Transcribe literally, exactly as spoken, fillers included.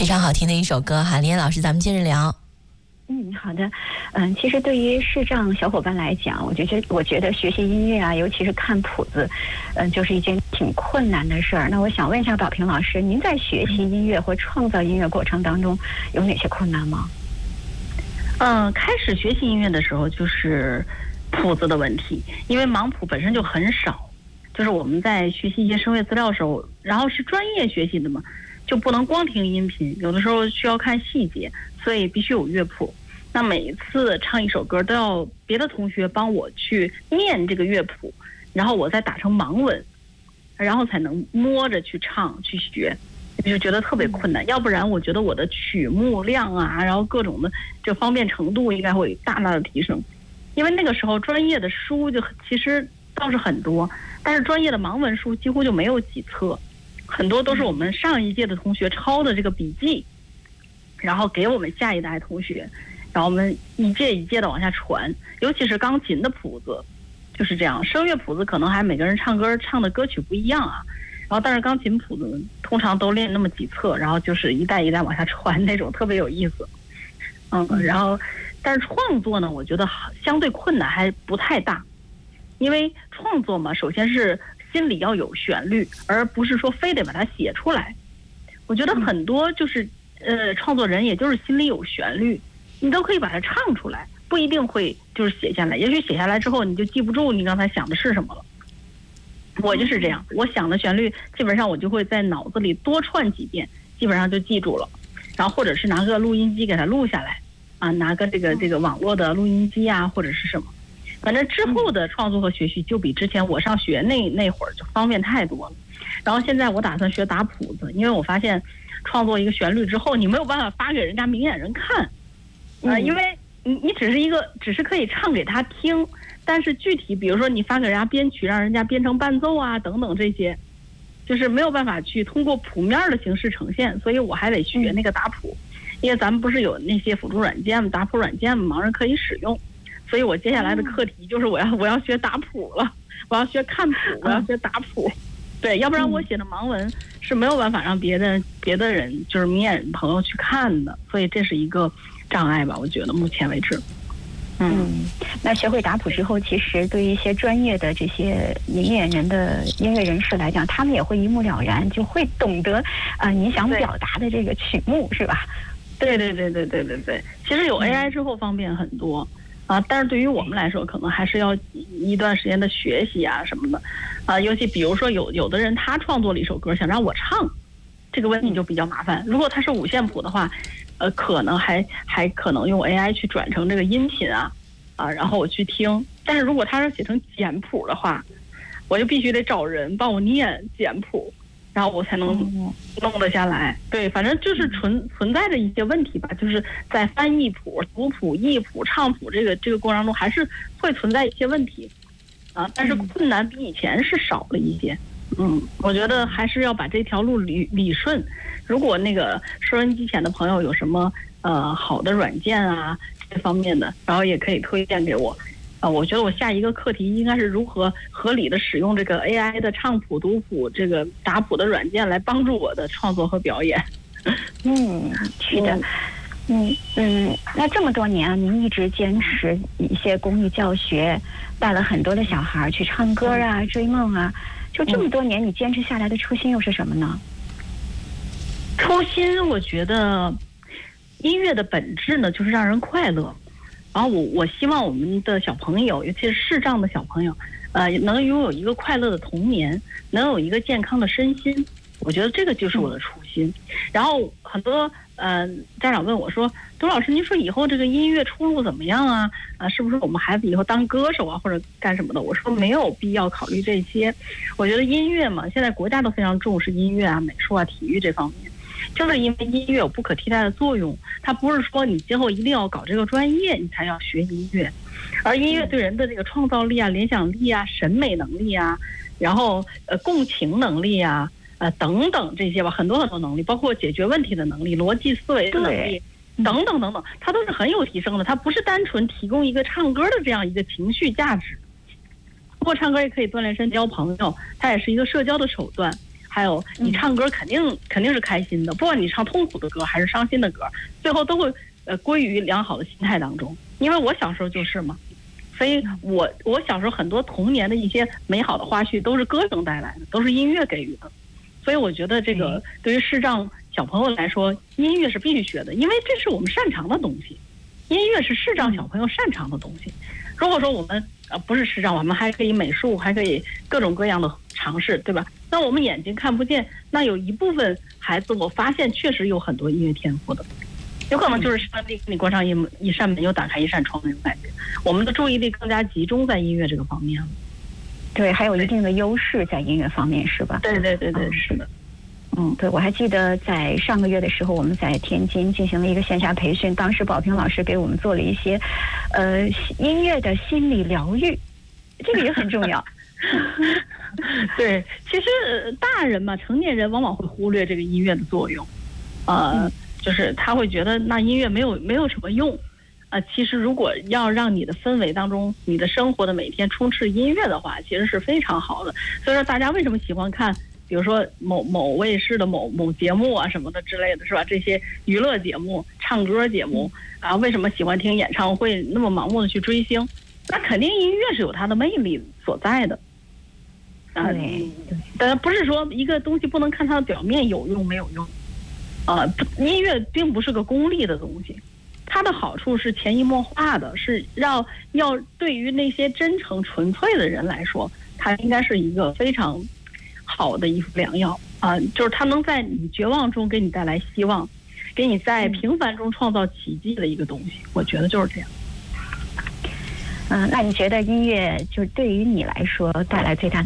非常好听的一首歌哈，林燕老师，咱们接着聊。 嗯，好的。嗯，其实对于视障小伙伴来讲，我觉得我觉得学习音乐啊，尤其是看谱子，嗯，就是一件挺困难的事儿。那我想问一下宝平老师，您在学习音乐或创造音乐过程当中有哪些困难吗？ 嗯、呃，开始学习音乐的时候就是谱子的问题，因为盲谱本身就很少，就是我们在学习一些声乐资料的时候，然后是专业学习的嘛，就不能光听音频，有的时候需要看细节，所以必须有乐谱。那每一次唱一首歌都要别的同学帮我去念这个乐谱，然后我再打成盲文，然后才能摸着去唱去学，就觉得特别困难。要不然我觉得我的曲目量啊，然后各种的这方便程度应该会大大的提升。因为那个时候专业的书就其实倒是很多，但是专业的盲文书几乎就没有几册，很多都是我们上一届的同学抄的这个笔记，然后给我们下一代同学，然后我们一届一届的往下传。尤其是钢琴的谱子就是这样，声乐谱子可能还每个人唱歌唱的歌曲不一样啊，然后但是钢琴谱子通常都练那么几册，然后就是一代一代往下传那种，特别有意思。嗯，然后但是创作呢，我觉得相对困难还不太大，因为创作嘛，首先是心里要有旋律，而不是说非得把它写出来。我觉得很多就是呃创作人也就是心里有旋律，你都可以把它唱出来，不一定会就是写下来，也许写下来之后你就记不住你刚才想的是什么了。我就是这样，我想的旋律基本上我就会在脑子里多串几遍，基本上就记住了，然后或者是拿个录音机给它录下来啊，拿个这个这个网络的录音机啊，或者是什么，反正之后的创作和学习就比之前我上学那那会儿就方便太多了。然后现在我打算学打谱子，因为我发现创作一个旋律之后，你没有办法发给人家明眼人看，呃，因为你你只是一个只是可以唱给他听，但是具体比如说你发给人家编曲，让人家编成伴奏啊等等这些，就是没有办法去通过谱面的形式呈现，所以我还得学那个打谱。因为咱们不是有那些辅助软件打谱软件盲人可以使用，所以我接下来的课题就是我要我要学打谱了，我要学看谱，我要学打谱。对，要不然我写的盲文是没有办法让别的别的人就是明眼朋友去看的，所以这是一个障碍吧，我觉得目前为止。 嗯，那学会打谱之后，其实对于一些专业的这些音乐人的音乐人士来讲，他们也会一目了然，就会懂得啊、呃、你想表达的这个曲目，是吧？ 对对对对对对对，其实有 A I 之后方便很多、嗯、啊，但是对于我们来说，可能还是要一段时间的学习啊什么的啊，尤其比如说有有的人他创作了一首歌想让我唱，这个问题就比较麻烦。如果他是五线谱的话，呃，可能还还可能用 A I 去转成这个音频啊啊，然后我去听。但是如果他是写成简谱的话，我就必须得找人帮我念简谱，然后我才能弄得下来。对，反正就是存存在着一些问题吧，就是在翻译谱、读谱、译谱、唱谱这个这个过程中，还是会存在一些问题啊。但是困难比以前是少了一些。嗯，我觉得还是要把这条路理理顺。如果那个收音机前的朋友有什么呃好的软件啊这方面的，然后也可以推荐给我。啊，我觉得我下一个课题应该是如何合理的使用这个 A I 的唱谱、读谱、这个打谱的软件来帮助我的创作和表演。 嗯，是的。嗯嗯，那这么多年啊，您一直坚持一些公益教学，带了很多的小孩去唱歌啊、嗯、追梦啊，就这么多年，你坚持下来的初心又是什么呢？ 初心，我觉得音乐的本质呢，就是让人快乐。然后我我希望我们的小朋友，尤其是视障的小朋友，呃，能拥有一个快乐的童年，能有一个健康的身心。我觉得这个就是我的初心。嗯、然后很多呃家长问我说：“董老师，您说以后这个音乐出路怎么样啊？啊，是不是我们孩子以后当歌手啊，或者干什么的？”我说没有必要考虑这些。我觉得音乐嘛，现在国家都非常重视音乐啊、美术啊、体育这方面。就是因为音乐有不可替代的作用，它不是说你今后一定要搞这个专业你才要学音乐，而音乐对人的这个创造力啊、联想力啊、审美能力啊，然后呃共情能力啊、呃等等这些吧，很多很多能力，包括解决问题的能力、逻辑思维的能力等等等等，它都是很有提升的。它不是单纯提供一个唱歌的这样一个情绪价值，不过唱歌也可以锻炼身体、交朋友，它也是一个社交的手段。 还有你唱歌肯定、嗯、肯定是开心的，不管你唱痛苦的歌还是伤心的歌，最后都会呃归于良好的心态当中。因为我小时候就是嘛，所以我我小时候很多童年的一些美好的花絮都是歌声带来的，都是音乐给予的。所以我觉得这个对于视障小朋友来说，音乐是必须学的，因为这是我们擅长的东西。音乐是视障小朋友擅长的东西。如果说我们呃不是视障，我们还可以美术，还可以各种各样的尝试，对吧？那我们眼睛看不见，那有一部分孩子我发现确实有很多音乐天赋的，有可能就是上帝给你关上一门一扇门，又打开一扇窗那种感觉。我们的注意力更加集中在音乐这个方面了。 对，还有一定的优势在音乐方面，是吧？ 对对对对，嗯、是的。 嗯，对，我还记得在上个月的时候，我们在天津进行了一个线下培训，当时宝平老师给我们做了一些，呃，音乐的心理疗愈，这个也很重要。 对，其实大人嘛，成年人往往会忽略这个音乐的作用，呃，嗯、就是他会觉得那音乐没有没有什么用。啊，其实如果要让你的氛围当中，你的生活的每天充斥音乐的话，其实是非常好的。所以说，大家为什么喜欢看，比如说某某卫视的某某节目啊什么的之类的，是吧？这些娱乐节目、唱歌节目啊，为什么喜欢听演唱会，那么盲目的去追星？那肯定音乐是有它的魅力所在的。啊，对，当然不是说一个东西不能看它的表面有用没有用，啊，音乐并不是个功利的东西。它的好处是潜移默化的，是让要对于那些真诚纯粹的人来说，它应该是一个非常好的一副良药啊！就是它能在你绝望中给你带来希望，给你在平凡中创造奇迹的一个东西。我觉得就是这样。 嗯，那你觉得音乐就对于你来说带来最大的